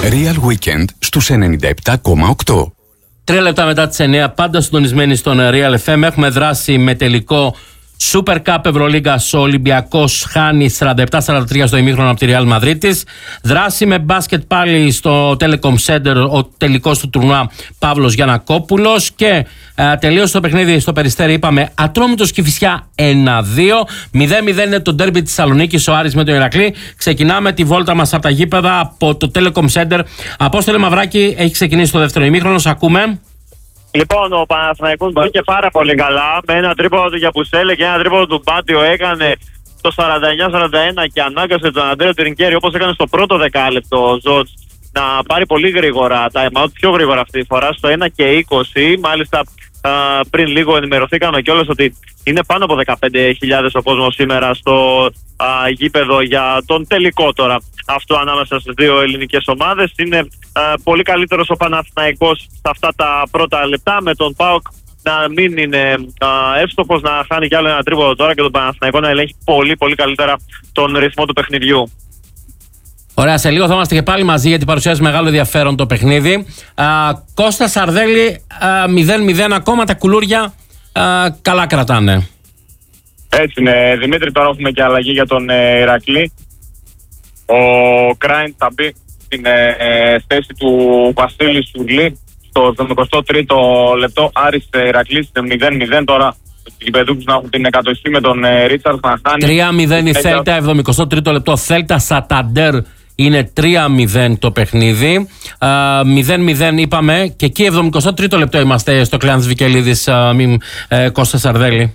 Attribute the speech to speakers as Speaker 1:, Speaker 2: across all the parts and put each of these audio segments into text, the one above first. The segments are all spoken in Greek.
Speaker 1: Real Weekend στους 97,8.
Speaker 2: 3 λεπτά μετά τις 9, πάντα συντονισμένοι στον Real FM. Έχουμε δράση με τελικό Super Cup Ευρωλίγκας. Ο Ολυμπιακός χάνει 47-43 στο ημίχρονο από τη Real Μαδρίτης. Δράση με μπάσκετ πάλι στο Telecom Center, ο τελικός του τουρνουά Παύλος Γιαννακόπουλος. Και τελείωσε το παιχνίδι στο Περιστέρι, είπαμε, Ατρόμητος Κηφισιά 1-2. 0-0 είναι το ντέρμπι της Θεσσαλονίκης, ο Άρης με τον Ηρακλή. Ξεκινάμε τη βόλτα μας από τα γήπεδα από το Telecom Center. Απόστολε Μαυράκη, έχει ξεκινήσει το δεύτερο ημίχρονο, ακούμε.
Speaker 3: Λοιπόν, ο Παναθηναϊκός μπήκε πάρα πολύ καλά με ένα τρίποδο του Γιαπουσέλε και ένα τρίποδο του Μπάτιο. Έκανε το 49-41 και ανάγκασε τον Αντρέο Τρινκέρι, όπως έκανε στο πρώτο δεκάλεπτο ο Ζότς, να πάρει πολύ γρήγορα τα time out, πιο γρήγορα αυτή τη φορά, στο 1 και 20. Μάλιστα, πριν λίγο ενημερωθήκαμε κιόλας ότι είναι πάνω από 15.000 ο κόσμος σήμερα στο γήπεδο για τον τελικό τώρα. Αυτό ανάμεσα στις δύο ελληνικές ομάδες. Είναι πολύ καλύτερος ο Παναθηναϊκός σε αυτά τα πρώτα λεπτά, με τον ΠΑΟΚ να μην είναι εύστοχος, να χάνει κι άλλο ένα τρίποδο τώρα και τον Παναθηναϊκό να ελέγχει πολύ πολύ καλύτερα τον ρυθμό του παιχνιδιού.
Speaker 2: Ωραία, σε λίγο θα είμαστε και πάλι μαζί γιατί παρουσιάζει μεγάλο ενδιαφέρον το παιχνίδι. Κώστα Σαρδέλη, 0-0 ακόμα, τα κουλούρια καλά κρατάνε.
Speaker 4: Έτσι είναι, Δημήτρη, τώρα έχουμε και αλλαγή για τον Ηρακλή. Ο Κράιν θα μπει στην θέση του Βασίλη Σουρλή στο 73ο λεπτό. Άρης Ηρακλής 0-0 τώρα. Οι γηπεδούχους να έχουν την εκατοχή με τον Ρίτσαρντ να χάνει.
Speaker 2: 3-0 η Θέλτα, 73ο λεπτό. Θέλτα Σαταντέρ είναι 3-0 το παιχνίδι. 0-0 είπαμε και εκεί 73ο λεπτό είμαστε στο Κλεάνθης Βικελίδης, Κώστα Σαρδέλη.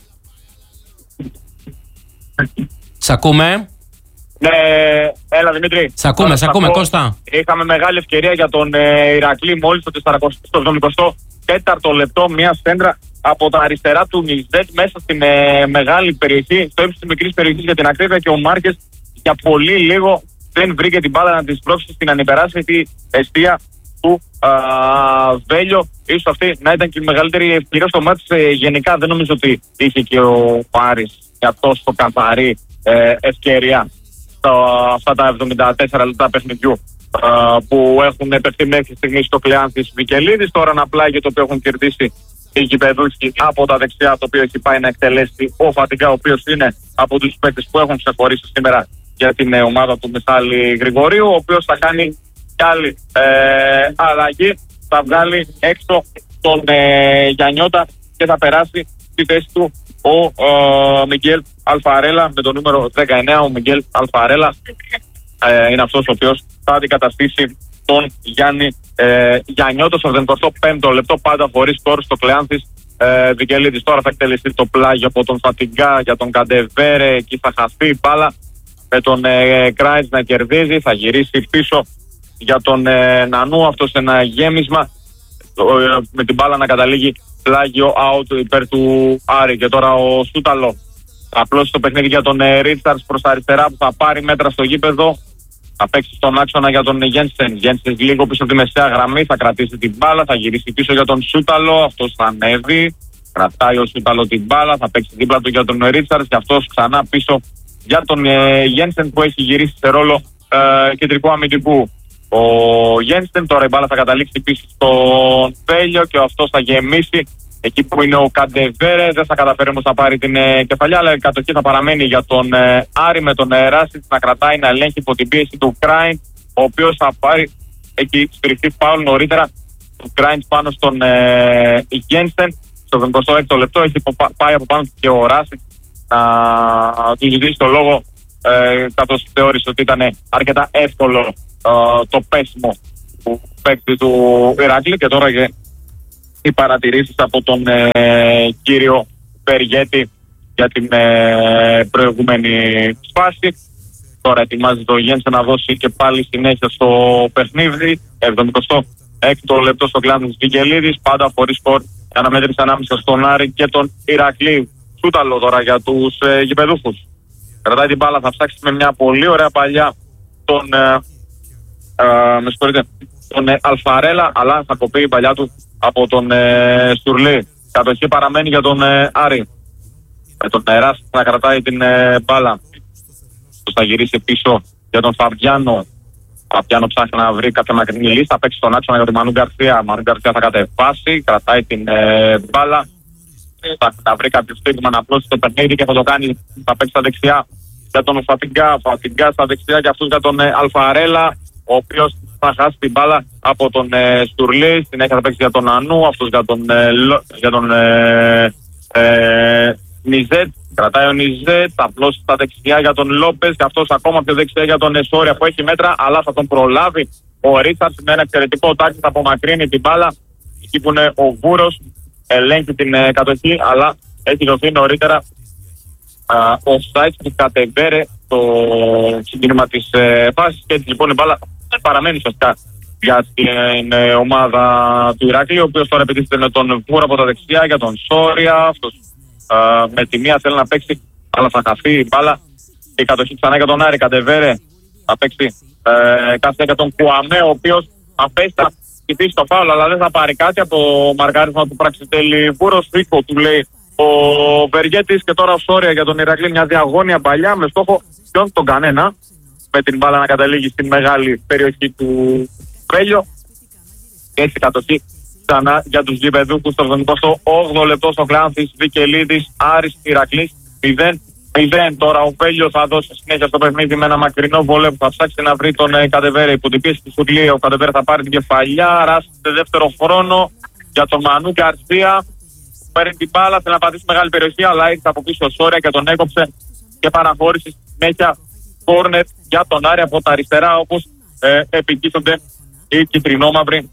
Speaker 2: Σ' ακούμε?
Speaker 4: Ναι, έλα Δημήτρη.
Speaker 2: Σ' ακούμε, Κώστα.
Speaker 4: Είχαμε μεγάλη ευκαιρία για τον Ηρακλή μόλις στο 74ο λεπτό. Μια σέντρα από τα αριστερά του Νιζέτ μέσα στην μεγάλη περιοχή, στο ύψος της μικρής περιοχής για την ακρίβεια, και ο Μάρκες για πολύ λίγο δεν βρήκε την μπάλα να τη σπρώξει στην ανυπεράσπιτη εστία του Βέλιο. Ίσως αυτή να ήταν και η μεγαλύτερη ευκαιρία στο μάτς. Γενικά δεν νομίζω ότι είχε και ο Άρης για τόσο καθαρή ευκαιρία αυτά τα 74 λεπτά παιχνιδιού που έχουν επευθεί μέχρι στιγμή στο Κλεάνθης Βικελίδης. Τώρα ένα πλάγιο το οποίο έχουν κερδίσει οι γηπεδούχοι από τα δεξιά, το οποίο έχει πάει να εκτελέσει ο Φατιγκά, ο οποίος είναι από τους παίκτες που έχουν ξεχωρίσει σήμερα για την ομάδα του Μιχάλη Γρηγορίου, ο οποίος θα κάνει κι άλλη αλλαγή. Θα βγάλει έξω τον Γιαννιώτα και θα περάσει στη θέση του ο Μιγγέλ Αλφαρέλα με το νούμερο 19. Ο Μιγγέλ Αλφαρέλα είναι αυτός ο οποίος θα αντικαταστήσει τον Γιάννη Γιαννιώτα στο 75ο λεπτό, πάντα χωρίς σκορ στο Κλεάνθης Βικελίδης. Τώρα θα εκτελεστεί το πλάγιο από τον Φατιγκά για τον Καντεβέρε, εκεί θα χαθεί η μπάλα με τον Κράιτς να κερδίζει, θα γυρίσει πίσω για τον Νανού, αυτό σε ένα γέμισμα, με την μπάλα να καταλήγει πλάγιο out υπέρ του Άρη. Και τώρα ο Σούταλο απλώς το παιχνίδι για τον Ρίτσαρντς προς τα αριστερά, που θα πάρει μέτρα στο γήπεδο, θα παίξει στον άξονα για τον Γένσεν. Γένσεν λίγο πίσω από τη μεσαία γραμμή, θα κρατήσει την μπάλα, θα γυρίσει πίσω για τον Σούταλο, αυτός θα ανέβει, κρατάει ο Σούταλο την μπάλα, θα παίξει δίπλα του για τον Ρίτσαρντς και αυτός ξανά πίσω για τον Γένσεν που έχει γυρίσει σε ρόλο κεντρικού αμυντικού. Ο Γένσεν, τώρα η μπάλα θα καταλήξει πίσω στον Βέλιο και αυτός θα γεμίσει εκεί που είναι ο Καντεβέρε. Δεν θα καταφέρει όμως να πάρει την κεφαλιά, αλλά η κατοχή θα παραμένει για τον Άρη, με τον Ράσιτς να κρατάει, να ελέγχει υπό την πίεση του Κράιν, ο οποίος θα πάρει, έχει στηριχθεί φάουλ νωρίτερα του Κράιν πάνω στον Γένσεν. Στο 26ο λεπτό έχει πάει από πάνω και ο Ράσιτς να του ζητήσει το λόγο, καθώς θεώρησε ότι ήταν αρκετά εύκολο το πέσιμο του παίκτη του Ηρακλή. Και τώρα οι παρατηρήσεις από τον κύριο Περιγέτη για την προηγούμενη φάση. Τώρα ετοιμάζει το Γένσεν να δώσει και πάλι συνέχεια στο παιχνίδι. 76ο λεπτό στο Κλεάνθης Βικελίδης, πάντα χωρίς σκορ, αναμέτρηση ανάμεσα στον Άρη και τον Ηρακλή. Σούταλο τώρα για τους γηπεδούχους. Κρατάει την μπάλα, θα ψάξει με μια πολύ ωραία παλιά τον τον Αλφαρέλα, αλλά θα κοπεί η παλιά του από τον Στουρλή. Κατοχή παραμένει για τον Άρη, με τον Εράς να κρατάει την μπάλα. Θα γυρίσει πίσω για τον Φαβιάνο. Παπιάνο ψάχνει να βρει κάποια μακρινή λύση. Θα παίξει στον άξονα για τον Μανού Γκαρσία. Μανού Γκαρσία θα κατεβάσει, κρατάει την μπάλα. Θα βρει κάποιο στίγμα να απλώσει το παιχνίδι και θα το κάνει. Θα παίξει στα δεξιά για τον Φατιγκά. Φατιγκά στα δεξιά και αυτούς για τον Αλφαρέλα, ο οποίος θα χάσει την μπάλα από τον Στουρλή. Συνέχεια θα παίξει για τον Ανού, αυτός για τον Νιζέτ. Κρατάει ο Νιζέτ, θα απλώσει στα δεξιά για τον Λόπες και αυτός ακόμα πιο δεξιά για τον Εσόρια που έχει μέτρα, αλλά θα τον προλάβει ο Ρίτσαρτς με ένα εξαιρετικό τάξη. Θα απομακρύνει την μπάλα εκεί που είναι ο Βούρος. Ελέγχει την κατοχή, αλλά έχει δοθεί νωρίτερα ο Σάιτς που κατεβέρε το συγκίνημα της φάσης και έτσι λοιπόν η μπάλα παραμένει σωστά για την ομάδα του Ηράκλειο, ο οποίος τώρα επιτίθεται με τον Βούρο από τα δεξιά για τον Σόρια. Αυτός με τη μία θέλει να παίξει, αλλά θα χαθεί η μπάλα. Η κατοχή ξανά για τον Άρη, κατεβέρε, θα παίξει κάθε για τον Κουαμέ, ο οποίος απέστα κοιτήσει το φάουλ, αλλά δεν θα πάρει κάτι από το μαρκάρισμα του Πραξιτέλη Βούρος. Φίκο του λέει ο Βεργέτης και τώρα ο Σόρια για τον Ηρακλή. Μια διαγώνια παλιά με στόχο ποιον τον κανένα, με την μπάλα να καταλήγει στην μεγάλη περιοχή του Βέλιο. Έτσι κατοχή ξανά για τους γηπεδούχους στο 78ο λεπτό στο Κλάνθης Βικελίδης, Άρης Ηρακλής 0. Τώρα ο Βέλιο θα δώσει συνέχεια στο παιχνίδι με ένα μακρινό βολέ που θα ψάξει να βρει τον Κατεβέρε υπό την πίεση του Σουρλή. Ο Κατεβέρε θα πάρει την κεφαλιά, ράσει σε δεύτερο χρόνο για τον Μανού Γκαρσία. Παίρνει την μπάλα, θέλει να πατήσει μεγάλη περιοχή, αλλά ήρθε από πίσω ο Σόρια και τον έκοψε και παραχώρησε συνέχεια κόρνερ για τον Άρη από τα αριστερά, όπως επικοίσονται οι κυτρινόμαυροι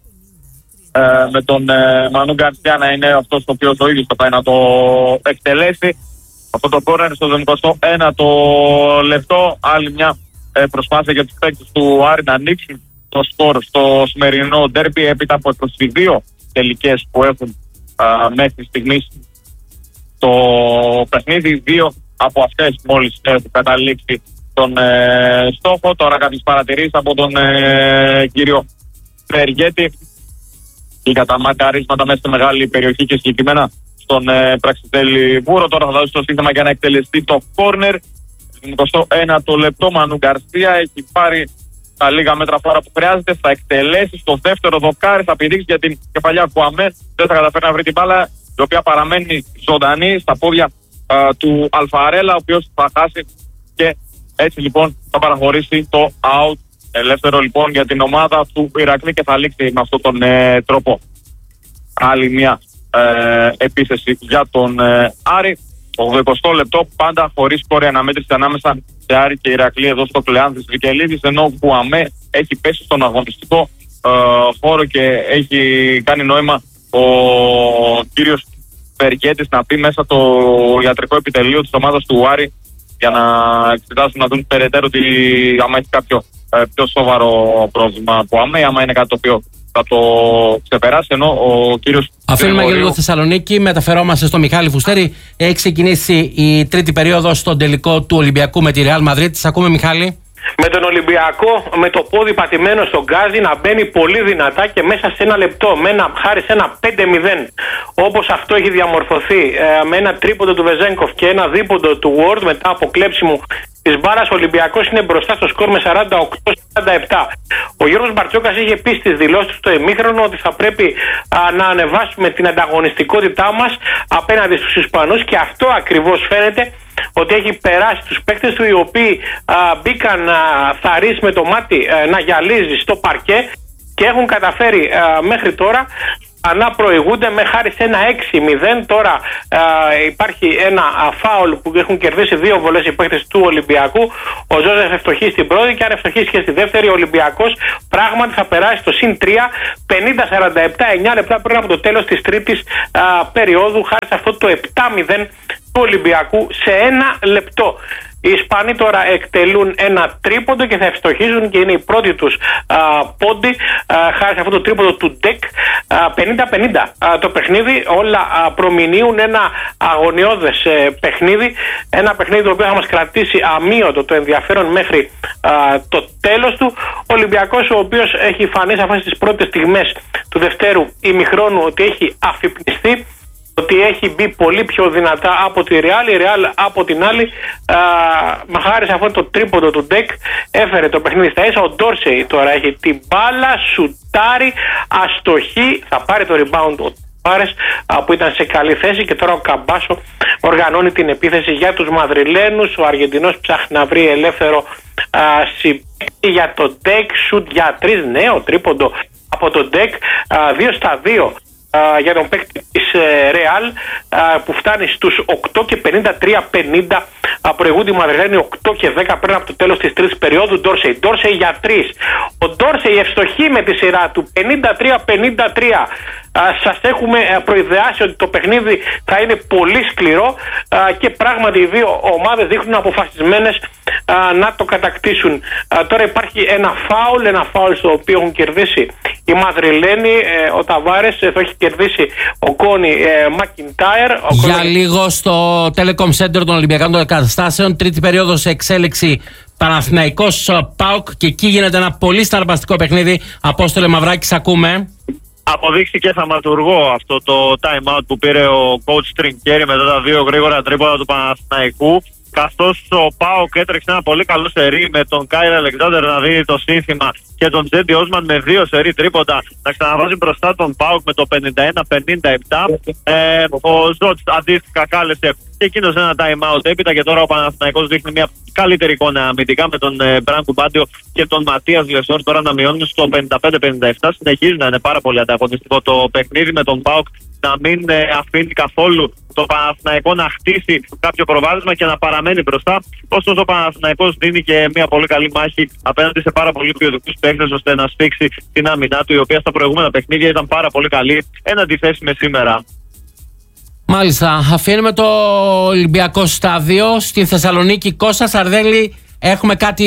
Speaker 4: με τον Μανού Γκαρσία να είναι αυτός ο οποίος ο ίδιος θα πάει να το εκτελέσει. Αυτό το κόρνερ στο 21ο λεπτό. Άλλη μια προσπάθεια για τους παίκτες του Άρη να ανοίξουν το σκορ στο σημερινό ντέρμπι έπειτα από 22 τελικές που έχουν μέχρι στιγμής το παιχνίδι. 2 από αυτές μόλις έχουν καταλήξει τον στόχο. Τώρα κάποιες παρατηρήσεις από τον κύριο Βεργέτη για τα μακαρίσματα μέσα στη μεγάλη περιοχή και συγκεκριμένα στον Πραξιτέλη Βούρο. Τώρα θα δώσει το σύστημα για να εκτελεστεί το κόρνερ. Στο 21ο λεπτό Μανού Γκαρσία έχει πάρει τα λίγα μέτρα φόρα που χρειάζεται. Θα εκτελέσει στο δεύτερο δοκάρι. Θα πηδήξει για την κεφαλιά Κουαμέ. Δεν θα καταφέρει να βρει την μπάλα, η οποία παραμένει ζωντανή στα πόδια του Αλφαρέλα, ο οποίος θα χάσει και έτσι λοιπόν θα παραχωρήσει το out. Ελεύθερο λοιπόν για την ομάδα του Ηρακλή και θα λήξει με αυτόν τον τρόπο άλλη μια επίθεση για τον Άρη. 80 λεπτό, πάντα χωρίς κόρη αναμέτρηση ανάμεσα σε Άρη και Ηρακλή εδώ στο Κλεάνθης Βικελίδης, ενώ ο Κουαμέ έχει πέσει στον αγωνιστικό χώρο και έχει κάνει νόημα ο κύριος Βεργέτης να πει μέσα το ιατρικό επιτελείο της ομάδας του Άρη για να εξετάσουν, να δουν περαιτέρω άμα έχει κάποιο πιο σοβαρό πρόβλημα Κουαμέ, άμα είναι κάτι το οποίο θα το ξεπεράσει, ενώ ο κύριος...
Speaker 2: Αφήνουμε για λίγο Θεσσαλονίκη, μεταφερόμαστε στο Μιχάλη Φουστέρη. Έχει ξεκινήσει η τρίτη περίοδος στον τελικό του Ολυμπιακού με τη Ρεάλ Μαδρίτης. Ακούμε, Μιχάλη.
Speaker 5: Με τον Ολυμπιακό με το πόδι πατημένο στον γκάζι να μπαίνει πολύ δυνατά και μέσα σε ένα λεπτό, χάρη σε ένα 5-0, όπως αυτό έχει διαμορφωθεί, με ένα τρίποντο του Βεζένκοφ και ένα δίποντο του Ward μετά από κλέψιμο της μπάλας, ο Ολυμπιακός είναι μπροστά στο σκορ με 48-47. Ο Γιώργος Μπαρτσόκας είχε πει στις δηλώσεις στο ημίχρονο ότι θα πρέπει να ανεβάσουμε την ανταγωνιστικότητά μας απέναντι στους Ισπανούς, και αυτό ακριβώς φαίνεται ότι έχει περάσει τους παίκτες του, οι οποίοι μπήκαν θαρείς με το μάτι να γυαλίζει στο παρκέ και έχουν καταφέρει μέχρι τώρα να προηγούνται με χάρη σε ένα 6-0. Τώρα υπάρχει ένα φάουλ που έχουν κερδίσει 2 βολές οι παίκτες του Ολυμπιακού. Ο Ζώζεφ ευστοχεί στην πρώτη και αν ευστοχήσει και στη δεύτερη, ο Ολυμπιακός πράγματι θα περάσει στο συν 3, 50-47, 9 λεπτά πριν από το τέλος της τρίτης περίοδου, χάρη σε αυτό το 7-0 του Ολυμπιακού σε 1 λεπτό. Οι Ισπανοί τώρα εκτελούν ένα τρίποντο και θα ευστοχίζουν και είναι η πρώτη τους πόντι χάρη σε αυτό το τρίποντο του Ντεκ. 50-50 το παιχνίδι, όλα προμηνύουν ένα αγωνιώδες παιχνίδι, ένα παιχνίδι το οποίο θα μας κρατήσει αμύωτο το ενδιαφέρον μέχρι το τέλος του. Ο Ολυμπιακός, ο οποίος έχει φανεί σε αυτές τις πρώτες στιγμές του δευτέρου ημιχρόνου ότι έχει αφυπνιστεί, ότι έχει μπει πολύ πιο δυνατά από τη Real. Η Real από την άλλη, χάρη σε αυτό το τρίποντο του Ντεκ, έφερε το παιχνίδι στα ίσα. Ο Ντόρσεϊ τώρα έχει την μπάλα, σουτάρει, αστοχή, θα πάρει το rebound ο Ταβάρες που ήταν σε καλή θέση, και τώρα ο Καμπάσο οργανώνει την επίθεση για τους Μαδριλένους. Ο Αργεντινός ψάχνει να βρει ελεύθερο συμπαίκτη για το Ντεκ, σουτ για 3, νέο τρίποντο από το Ντεκ, 2-2 για τον παίκτη της Real, που φτάνει στους 8 και 53-50. Προηγούνται οι Μαδριλένοι 8 και 10 πριν από το τέλος της τρίτης περίοδου. Ντόρσεϊ για 3. Ο Ντόρσεϊ ευστοχή με τη σειρά του, 53-53. Σας έχουμε προειδεάσει ότι το παιχνίδι θα είναι πολύ σκληρό, και πράγματι οι δύο ομάδες δείχνουν αποφασισμένες να το κατακτήσουν. Τώρα υπάρχει ένα φάουλ στο οποίο έχουν κερδίσει οι Μαδριλένοι. Ο Ταβάρες θα έχει κερδίσει ο Κόνι Μακιντάιρ.
Speaker 2: Για λίγο στο Telecom Center των Ολυμπιακών των Εγκαταστάσεων, τρίτη περίοδος εξέλιξη Παναθηναϊκός ΠΑΟΚ, και εκεί γίνεται ένα πολύ συναρπαστικό παιχνίδι. Απόστολε Μαυράκης, ακούμε.
Speaker 3: Αποδείχθηκε θαυματουργό αυτό το time out που πήρε ο coach Τριγκέρι μετά τα 2 γρήγορα τρίποντα του Παναθηναϊκού, καθώς ο ΠΑΟΚ έτρεξε ένα πολύ καλό σερί με τον Κάιρ Αλεξάνδερ να δίνει το σύνθημα και τον Τζέντι Όσμαν με 2 σερί τρίποντα να ξαναβάζει μπροστά τον ΠΑΟΚ με το 51-57. Ο Ζότς αντίστοιχα κάλεσε και εκείνος ένα time out έπειτα, και τώρα ο Παναθηναϊκός δείχνει μια καλύτερη εικόνα αμυντικά με τον Μπράνκο Μπάντιο και τον Ματίας Λεσόρ τώρα να μειώνουν στο 55-57. Συνεχίζει να είναι πάρα πολύ ανταγωνιστικό το παιχνίδι, με τον ΠΑΟΚ να μην αφήνει καθόλου το Παναθηναϊκό να χτίσει κάποιο προβάδισμα και να παραμένει μπροστά. Ωστόσο ο Παναθηναϊκός δίνει και μια πολύ καλή μάχη απέναντι σε πάρα πολύ ποιοτικούς παίκτες, ώστε να σφίξει την άμυνά του, η οποία στα προηγούμενα παιχνίδια ήταν πάρα πολύ καλή εν αντιθέσει με σήμερα.
Speaker 2: Μάλιστα, αφήνουμε το Ολυμπιακό στάδιο στη Θεσσαλονίκη. Κώστα Σαρδέλη, έχουμε κάτι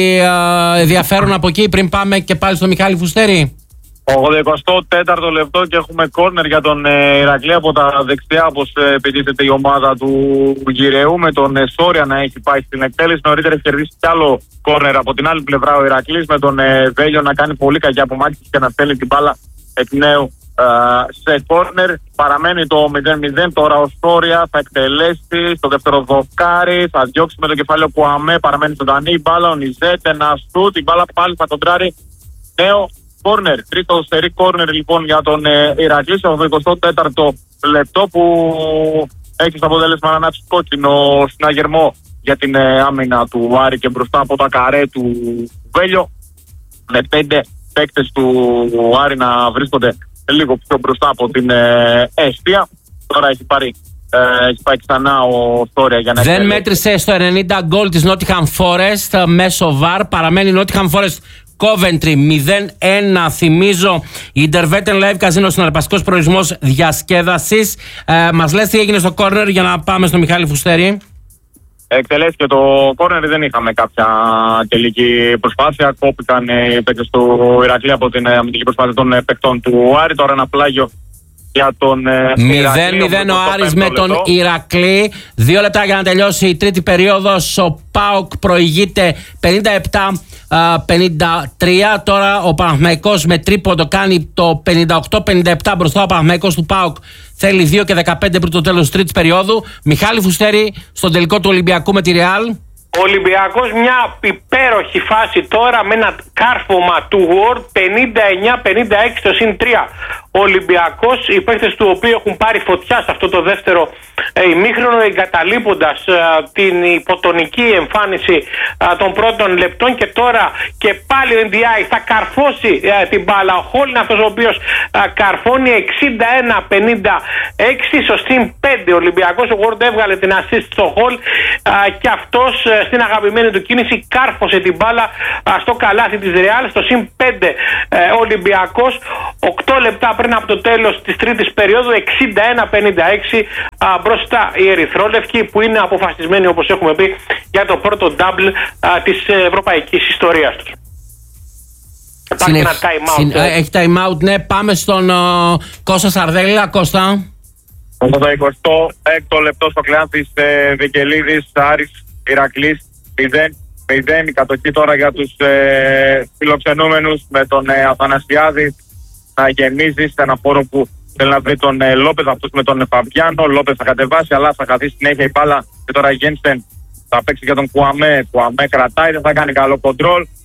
Speaker 2: ενδιαφέρον από εκεί πριν πάμε και πάλι στο Μιχάλη Φουστέρη?
Speaker 4: 84ο λεπτό και έχουμε κόρνερ για τον Ηρακλή από τα δεξιά, όπως επιτίθεται η ομάδα του Γυρεού, με τον Σόρια να έχει πάει στην εκτέλεση. Νωρίτερα έχει κερδίσει κι άλλο κόρνερ από την άλλη πλευρά ο Ηρακλής, με τον Βέλιο να κάνει πολύ κακή απομάκρυνση και να στέλνει την μπάλα εκ νέου σε κόρνερ. Παραμένει το 0-0. Τώρα ο Σόρια θα εκτελέσει στο δεύτερο δοκάρι, θα διώξει με το κεφάλαιο Κουαμέ, παραμένει ζωντανή η μπάλα. Ο Νιζέτ, ένα σουτ, η μπάλα πάλι θα κοντράρει, νέο κόρνερ. Τρίτο σερί κόρνερ λοιπόν για τον Ηρακλή στο 24ο λεπτό, που έχει στο αποτέλεσμα να ανάψει κόκκινο συναγερμό για την άμυνα του Άρη και μπροστά από τα καρέ του Βέλιο, με 5 παίκτες του Άρη να βρίσκονται λίγο πιο μπροστά από την αιστεία. Τώρα έχει πάει ξανά ο Στόρια για να...
Speaker 2: Δεν μέτρησε στο 90 γκολ της Nottingham Forest μέσω VAR. Παραμένει Nottingham Forest Coventry 0-1. Θυμίζω, η Intervetten Live Casino συναρπαστικός προορισμός διασκέδασης. Μας λες τι έγινε στο corner για να πάμε στο Μιχάλη Φουστέρη?
Speaker 4: Εκτελέστηκε το corner, δεν είχαμε κάποια τελική προσπάθεια. Κόπηκαν οι παίκτες του Ηρακλή από την αμυντική προσπάθεια των παίκτων του Άρη. Τώρα ένα πλάγιο για τον
Speaker 2: 0-0 ο Άρης με τον Ηρακλή. 2 λεπτά για να τελειώσει η τρίτη περίοδος. Ο ΠΑΟΚ προηγείται 57-53. Τώρα ο Παναθηναϊκός με τρίποντο κάνει το 58-57 μπροστά. Ο Παναθηναϊκός του ΠΑΟΚ θέλει 2 και 15 πριν το τέλος της τρίτης περίοδου. Μιχάλη Φουστέρη, στον τελικό του Ολυμπιακού με τη Ρεάλ.
Speaker 5: Ο Ολυμπιακός μια υπέροχη φάση τώρα με ένα κάρφωμα του Ward 59-56 στο συν 3. Ο Ολυμπιακός, οι παίκτες του οποίου έχουν πάρει φωτιά σε αυτό το δεύτερο ημίχρονο, εγκαταλείποντας την υποτονική εμφάνιση των πρώτων λεπτών, και τώρα και πάλι ο NDI θα καρφώσει την μπάλα. Ο Χολ είναι αυτός ο οποίος καρφώνει 61-56 στο συν 5. Ο Ολυμπιακός, ο Ward έβγαλε την assist στο Χολ και αυτός στην αγαπημένη του κίνηση κάρφωσε την μπάλα στο καλάθι της Ρεάλ στο συν 5. Ολυμπιακός 8 λεπτά πριν από το τέλος της τρίτης περίοδου, 61-56 μπροστά οι ερυθρόλευκοι, που είναι αποφασισμένοι, όπως έχουμε πει, για το πρώτο double της ευρωπαϊκής ιστορίας τους. Υπάρχει ένα time out.
Speaker 2: Έχει time out, ναι. Πάμε στον Κώστα Σαρδέλα. Κώστα.
Speaker 4: Το 26ο λεπτό στο κλεάν της Βικελίδης, Άρης Ηρακλής 0-0. Η κατοχή τώρα για τους φιλοξενούμενους, με τον Αθανασιάδη να γεμίζει σε ένα χώρο που Θέλει να βρει τον Λόπεθ, αυτός με τον Φαμπιάνο. Λόπεθ θα κατεβάσει, αλλά θα καθίσει συνέχεια η μπάλα. Και τώρα Γένσεν θα παίξει για τον Κουαμέ. Κουαμέ κρατάει, δεν θα κάνει καλό κοντρόλ.